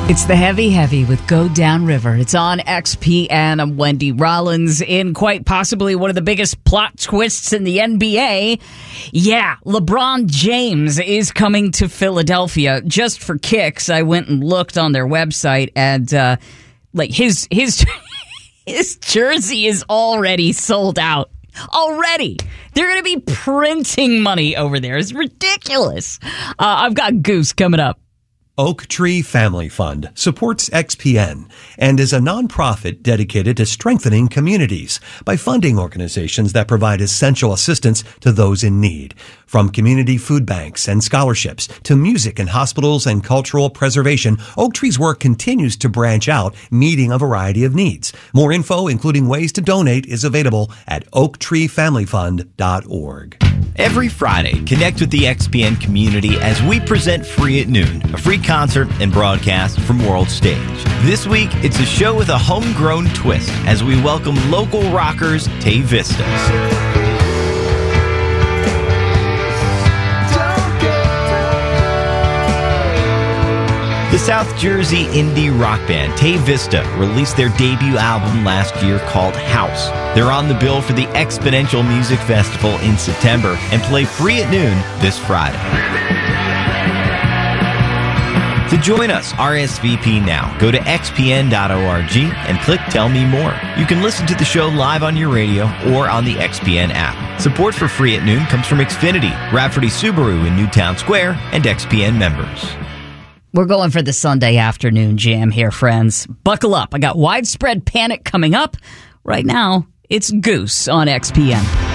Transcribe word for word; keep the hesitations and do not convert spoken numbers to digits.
It's the Heavy Heavy with Go Down River. It's on X P N. I'm Wendy Rollins in quite possibly one of the biggest plot twists in the N B A. Yeah, LeBron James is coming to Philadelphia. Just for kicks, I went and looked on their website, and uh, like his his his jersey is already sold out. Already. They're going to be printing money over there. It's ridiculous. Uh, I've got Goose coming up. Oak Tree Family Fund supports X P N and is a nonprofit dedicated to strengthening communities by funding organizations that provide essential assistance to those in need. From community food banks and scholarships to music in hospitals and cultural preservation, Oak Tree's work continues to branch out, meeting a variety of needs. More info, including ways to donate, is available at oak tree family fund dot org. Every Friday, connect with the X P N community as we present Free at Noon, a free concert and broadcast from World Stage. This week, it's a show with a homegrown twist as we welcome local rockers Tay Vistas. The South Jersey indie rock band Tay Vista released their debut album last year called House. They're on the bill for the Exponential Music Festival in September and play Free at Noon this Friday. To join us, R S V P now. Go to x p n dot org and click Tell Me More. You can listen to the show live on your radio or on the X P N app. Support for Free at Noon comes from Xfinity, Rafferty Subaru in Newtown Square, and X P N members. We're going for the Sunday afternoon jam here, friends. Buckle up. I got Widespread Panic coming up. Right now, it's Goose on X P N.